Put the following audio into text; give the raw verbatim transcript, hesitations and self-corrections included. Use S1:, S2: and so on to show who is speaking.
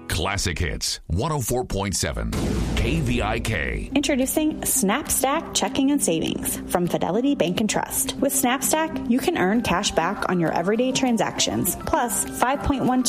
S1: Classic Hits one oh four point seven K V I K.
S2: Introducing SnapStack Checking and Savings from Fidelity Bank and Trust. With SnapStack, you can earn cash back on your everyday transactions, plus five point one